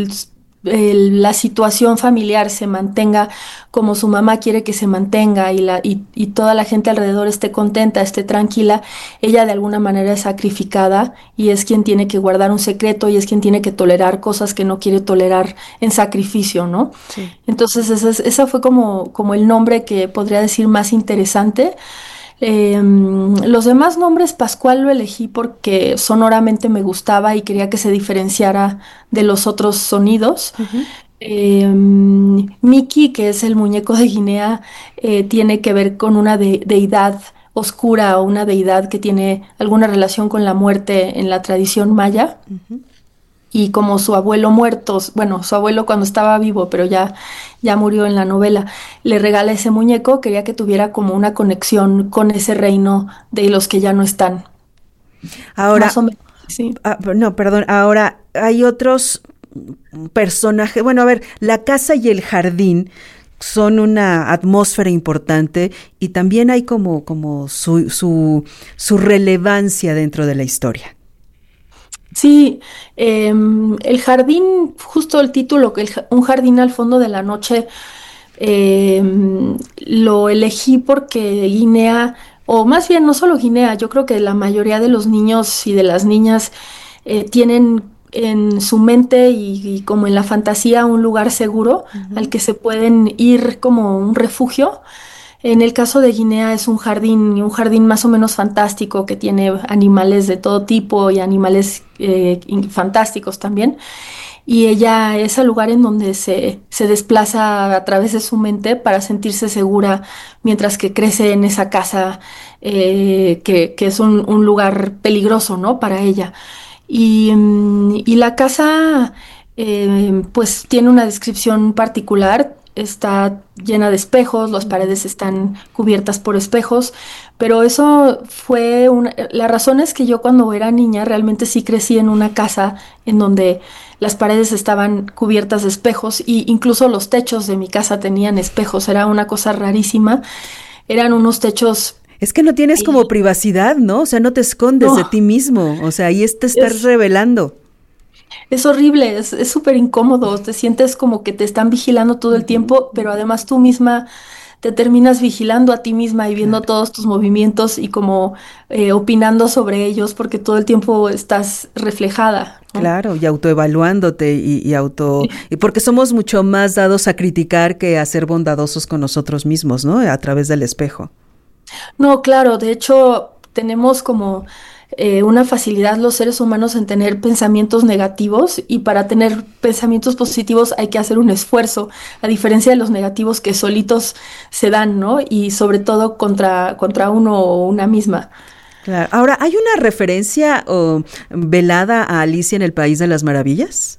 la situación familiar se mantenga como su mamá quiere que se mantenga y toda la gente alrededor esté contenta, esté tranquila, ella de alguna manera es sacrificada y es quien tiene que guardar un secreto y es quien tiene que tolerar cosas que no quiere tolerar en sacrificio, ¿no? Sí. Entonces esa fue como el nombre que podría decir más interesante. Los demás nombres, Pascual lo elegí porque sonoramente me gustaba y quería que se diferenciara de los otros sonidos. Ujú. Mickey, que es el muñeco de Guinea, tiene que ver con una deidad oscura o una deidad que tiene alguna relación con la muerte en la tradición maya. Ujú. Y como su abuelo muerto, bueno, su abuelo cuando estaba vivo, pero ya murió en la novela, le regala ese muñeco, quería que tuviera como una conexión con ese reino de los que ya no están. Más Ahora, o menos, sí. no, perdón, ahora hay otros personajes. Bueno, a ver, la casa y el jardín son una atmósfera importante y también hay como su relevancia dentro de la historia. Sí, el jardín, justo el título, un jardín al fondo de la noche, lo elegí porque Guinea, o más bien no solo Guinea, yo creo que la mayoría de los niños y de las niñas tienen en su mente y como en la fantasía un lugar seguro al Ujú. que se pueden ir como un refugio. En el caso de Guinea es un jardín más o menos fantástico que tiene animales de todo tipo y animales fantásticos también. Y ella es el lugar en donde se desplaza a través de su mente para sentirse segura mientras que crece en esa casa que es un lugar peligroso, ¿no? Para ella. Y la casa, pues, tiene una descripción particular. Está llena de espejos, las Ujú. paredes están cubiertas por espejos, pero eso fue una... La razón es que yo cuando era niña realmente sí crecí en una casa en donde las paredes estaban cubiertas de espejos y incluso los techos de mi casa tenían espejos. Era una cosa rarísima. Eran unos techos... Es que no tienes como privacidad, ¿no? O sea, no te escondes de No, ti mismo. O sea, ahí te estás es revelando. Es horrible, es súper incómodo, te sientes como que te están vigilando todo el Ujú, tiempo, pero ujú. además tú misma te terminas vigilando a ti misma y viendo Claro. todos tus movimientos y como opinando sobre ellos porque todo el tiempo estás reflejada, ¿no? Claro, y autoevaluándote y porque somos mucho más dados a criticar que a ser bondadosos con nosotros mismos, ¿no? A través del espejo. No, claro, de hecho tenemos como una facilidad los seres humanos en tener pensamientos negativos y para tener pensamientos positivos hay que hacer un esfuerzo, a diferencia de los negativos que solitos se dan, ¿no? Y sobre todo contra uno o una misma. Claro. Ahora, ¿hay una referencia velada a Alicia en el País de las Maravillas?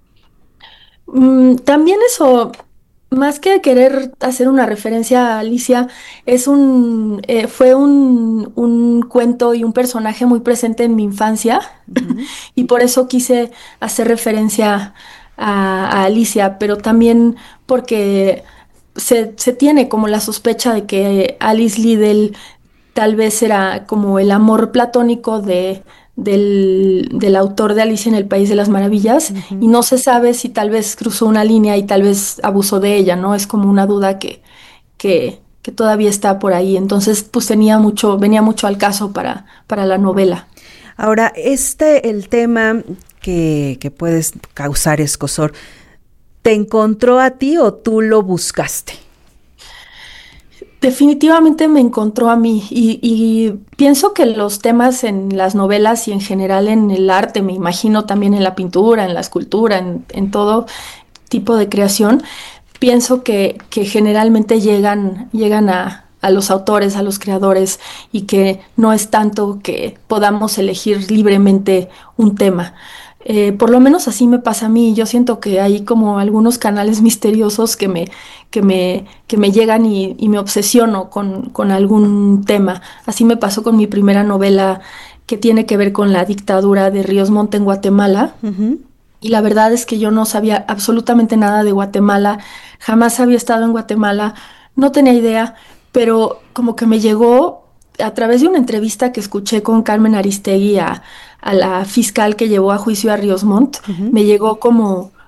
También eso, más que querer hacer una referencia a Alicia, fue un cuento y un personaje muy presente en mi infancia Ujú. y por eso quise hacer referencia a Alicia, pero también porque se tiene como la sospecha de que Alice Liddell tal vez era como el amor platónico del autor de Alicia en el País de las Maravillas y Ujú. no se sabe si tal vez cruzó una línea y tal vez abusó de ella, ¿no? Es como una duda que todavía está por ahí. Entonces, pues venía mucho al caso para la novela. Ahora, el tema que puedes causar escozor, ¿te encontró a ti o tú lo buscaste? Definitivamente me encontró a mí y pienso que los temas en las novelas y en general en el arte, me imagino también en la pintura, en la escultura, en todo tipo de creación, pienso que generalmente llegan a los autores, a los creadores y que no es tanto que podamos elegir libremente un tema. Por lo menos así me pasa a mí. Yo siento que hay como algunos canales misteriosos que me llegan y me obsesiono con algún tema. Así me pasó con mi primera novela que tiene que ver con la dictadura de Ríos Montt en Guatemala. Ujú. Y la verdad es que yo no sabía absolutamente nada de Guatemala, jamás había estado en Guatemala, no tenía idea, pero como que me llegó a través de una entrevista que escuché con Carmen Aristegui a la fiscal que llevó a juicio a Ríos Montt, Ujú. me llegó como